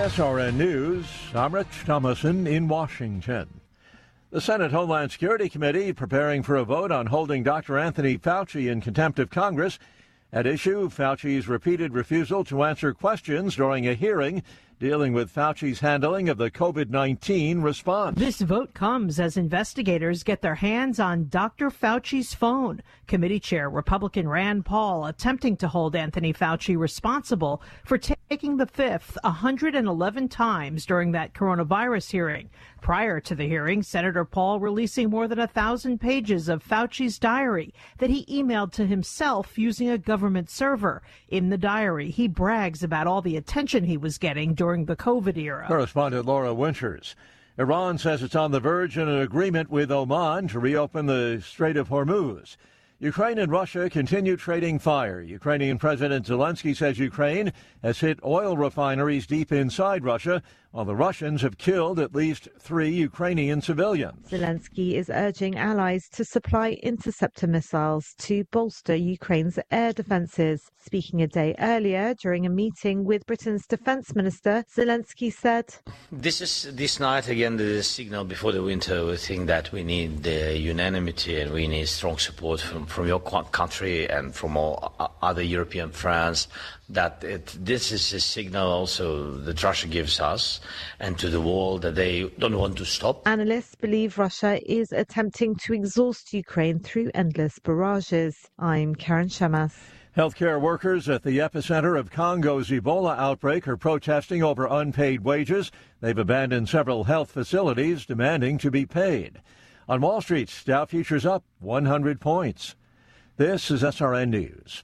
SRN News, I'm Rich Thomason in Washington. The Senate Homeland Security Committee preparing for a vote on holding Dr. Anthony Fauci in contempt of Congress. At issue, Fauci's repeated refusal to answer questions during a hearing dealing with Fauci's handling of the COVID-19 response. This vote comes as investigators get their hands on Dr. Fauci's phone. Committee Chair Republican Rand Paul attempting to hold Anthony Fauci responsible for taking the fifth 111 times during that coronavirus hearing. Prior to the hearing, Senator Paul releasing more than 1,000 pages of Fauci's diary that he emailed to himself using a government server. In the diary, he brags about all the attention he was getting during the COVID era. Correspondent Laura Winters. Iran says it's on the verge of an agreement with Oman to reopen the Strait of Hormuz. Ukraine and Russia continue trading fire. Ukrainian President Zelensky says Ukraine has hit oil refineries deep inside Russia, while the Russians have killed at least 3 Ukrainian civilians. Zelensky is urging allies to supply interceptor missiles to bolster Ukraine's air defences. Speaking a day earlier during a meeting with Britain's defence minister, Zelensky said, This night again the signal before the winter. We think that we need unanimity and we need strong support from your country and from all other European friends, that this is a signal also that Russia gives us and to the world that they don't want to stop. Analysts believe Russia is attempting to exhaust Ukraine through endless barrages. I'm Karen Shamas. Healthcare workers at the epicenter of Congo's Ebola outbreak are protesting over unpaid wages. They've abandoned several health facilities demanding to be paid. On Wall Street, Dow futures up 100 points. This is SRN News.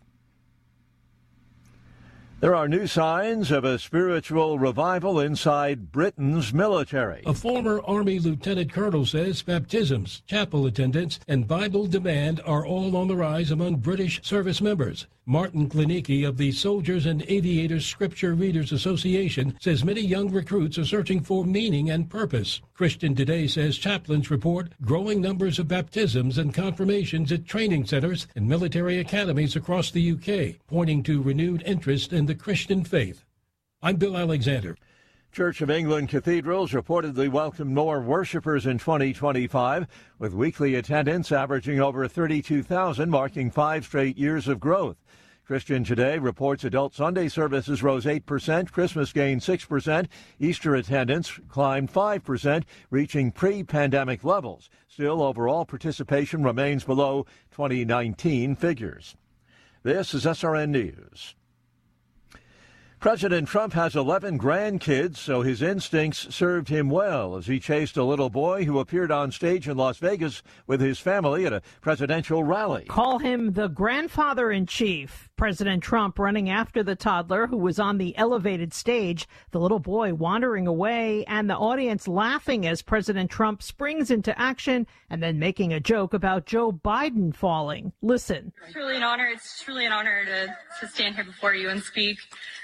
There are new signs of a spiritual revival inside Britain's military. A former Army lieutenant colonel says baptisms, chapel attendance, and Bible demand are all on the rise among British service members. Martin Klinicki of the Soldiers and Aviators Scripture Readers Association says many young recruits are searching for meaning and purpose. Christian Today says chaplains report growing numbers of baptisms and confirmations at training centers and military academies across the UK, pointing to renewed interest in the Christian faith. I'm Bill Alexander. Church of England cathedrals reportedly welcomed more worshipers in 2025, with weekly attendance averaging over 32,000, marking 5 straight years of growth. Christian Today reports adult Sunday services rose 8%, Christmas gained 6%, Easter attendance climbed 5%, reaching pre-pandemic levels. Still, overall participation remains below 2019 figures. This is SRN News. President Trump has 11 grandkids, so his instincts served him well as he chased a little boy who appeared on stage in Las Vegas with his family at a presidential rally. Call him the grandfather-in-chief. President Trump running after the toddler who was on the elevated stage, the little boy wandering away, and the audience laughing as President Trump springs into action and then making a joke about Joe Biden falling. Listen. It's truly an honor. It's truly an honor to stand here before you and speak.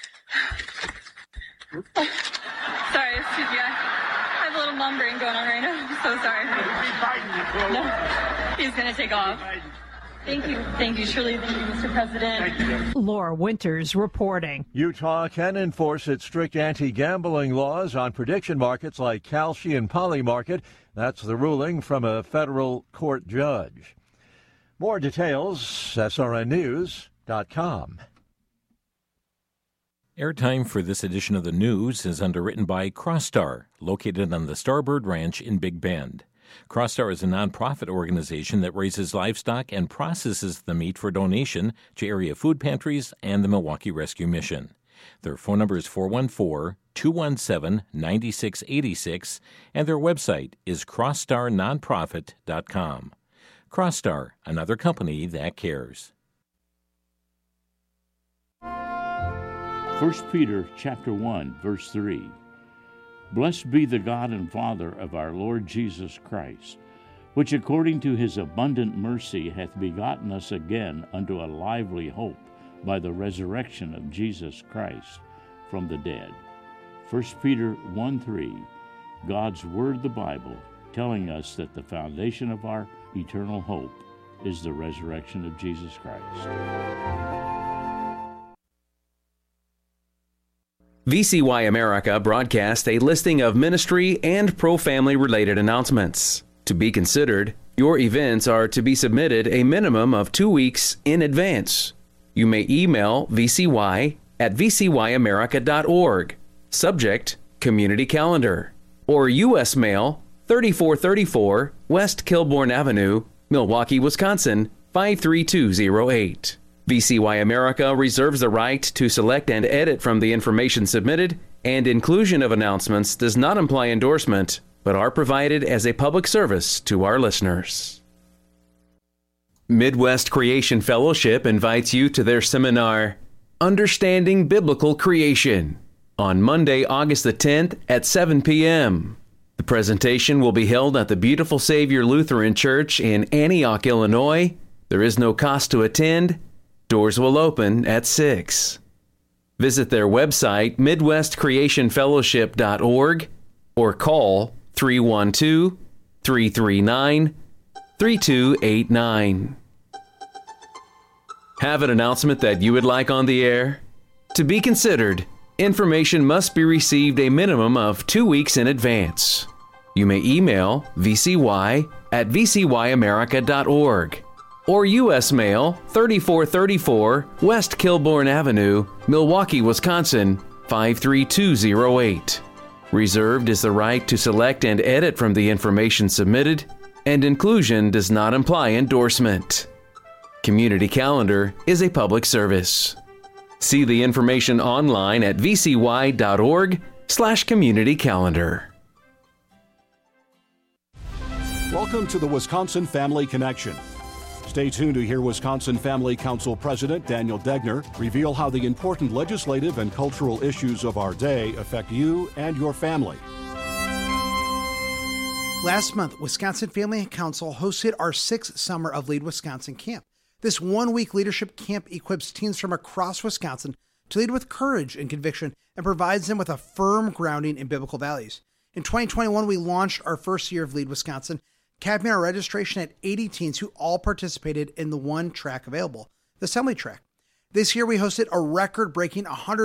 Sorry, excuse me. I have a little mom brain going on right now. I'm so sorry. No, he's going to take off. Thank you. Thank you, Shirley. Thank you, Mr. President. Thank you. Laura Winters reporting. Utah can enforce its strict anti-gambling laws on prediction markets like Kalshi and Polymarket. That's the ruling from a federal court judge. More details, srnnews.com. Airtime for this edition of the news is underwritten by Crossstar, located on the Starbird Ranch in Big Bend. Crossstar is a nonprofit organization that raises livestock and processes the meat for donation to area food pantries and the Milwaukee Rescue Mission. Their phone number is 414-217-9686, and their website is crossstarnonprofit.com. Crossstar, another company that cares. 1 Peter chapter 1, verse 3. Blessed be the God and Father of our Lord Jesus Christ, which according to his abundant mercy hath begotten us again unto a lively hope by the resurrection of Jesus Christ from the dead. 1 Peter 1:3, God's Word, the Bible, telling us that the foundation of our eternal hope is the resurrection of Jesus Christ. VCY America broadcasts a listing of ministry and pro-family related announcements. To be considered, your events are to be submitted a minimum of 2 weeks in advance. You may email vcy@vcyamerica.org, subject Community Calendar, or U.S. Mail 3434 West Kilbourne Avenue, Milwaukee, Wisconsin 53208. VCY America reserves the right to select and edit from the information submitted, and inclusion of announcements does not imply endorsement, but are provided as a public service to our listeners. Midwest Creation Fellowship invites you to their seminar, Understanding Biblical Creation, on Monday, August the 10th at 7 p.m. The presentation will be held at the Beautiful Savior Lutheran Church in Antioch, Illinois. There is no cost to attend. Doors will open at 6. Visit their website, midwestcreationfellowship.org, or call 312-339-3289. Have an announcement that you would like on the air? To be considered, information must be received a minimum of 2 weeks in advance. You may email vcy@vcyamerica.org or U.S. Mail 3434 West Kilbourne Avenue, Milwaukee, Wisconsin 53208. Reserved is the right to select and edit from the information submitted, and inclusion does not imply endorsement. Community Calendar is a public service. See the information online at vcy.org/communitycalendar. Welcome to the Wisconsin Family Connection. Stay tuned to hear Wisconsin Family Council President Daniel Degner reveal how the important legislative and cultural issues of our day affect you and your family. Last month, Wisconsin Family Council hosted our 6th Summer of Lead Wisconsin Camp. This one-week leadership camp equips teens from across Wisconsin to lead with courage and conviction and provides them with a firm grounding in biblical values. In 2021, we launched our first year of Lead Wisconsin, capping our registration at 80 teens who all participated in the one track available, the Assembly track. This year, we hosted a record-breaking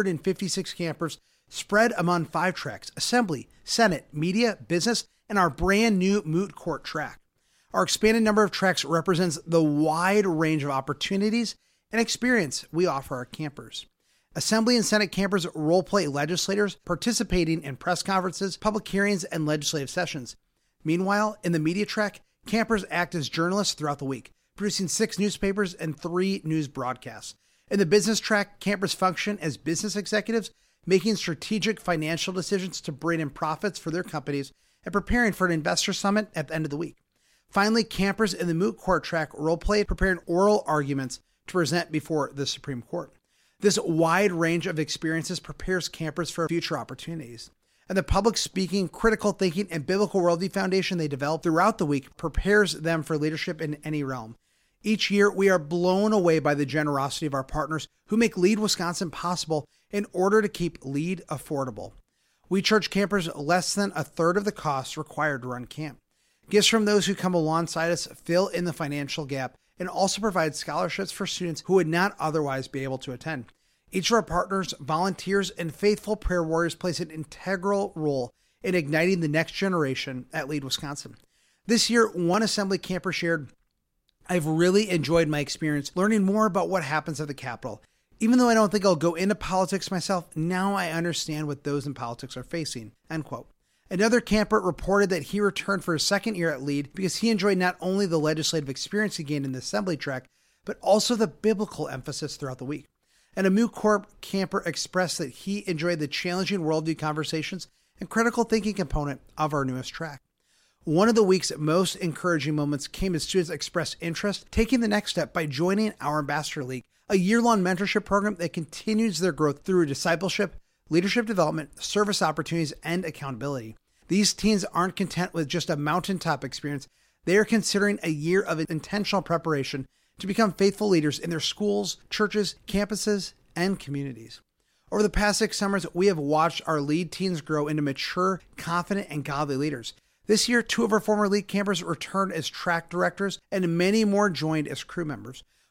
156 campers spread among 5 tracks: Assembly, Senate, Media, Business, and our brand new Moot Court track. Our expanded number of tracks represents the wide range of opportunities and experience we offer our campers. Assembly and Senate campers role-play legislators participating in press conferences, public hearings, and legislative sessions. Meanwhile, in the media track, campers act as journalists throughout the week, producing 6 newspapers and 3 news broadcasts. In the business track, campers function as business executives, making strategic financial decisions to bring in profits for their companies and preparing for an investor summit at the end of the week. Finally, campers in the Moot Court track role-play, preparing oral arguments to present before the Supreme Court. This wide range of experiences prepares campers for future opportunities. And the public speaking, critical thinking, and biblical worldview foundation they develop throughout the week prepares them for leadership in any realm. Each year, we are blown away by the generosity of our partners who make Lead Wisconsin possible in order to keep Lead affordable. We charge campers less than a third of the costs required to run camp. Gifts from those who come alongside us fill in the financial gap and also provide scholarships for students who would not otherwise be able to attend. Each of our partners, volunteers, and faithful prayer warriors plays an integral role in igniting the next generation at Lead Wisconsin. This year, one Assembly camper shared, "I've really enjoyed my experience learning more about what happens at the Capitol. Even though I don't think I'll go into politics myself, now I understand what those in politics are facing." End quote. Another camper reported that he returned for his second year at Lead because he enjoyed not only the legislative experience he gained in the Assembly track, but also the biblical emphasis throughout the week. And a Moot Court camper expressed that he enjoyed the challenging worldview conversations and critical thinking component of our newest track. One of the week's most encouraging moments came as students expressed interest, taking the next step by joining our Ambassador League, a year-long mentorship program that continues their growth through discipleship, leadership development, service opportunities, and accountability. These teens aren't content with just a mountaintop experience. They are considering a year of intentional preparation to become faithful leaders in their schools, churches, campuses, and communities. Over the past 6 summers, we have watched our Lead teens grow into mature, confident, and godly leaders. This year, 2 of our former Lead campers returned as track directors, and many more joined as crew members.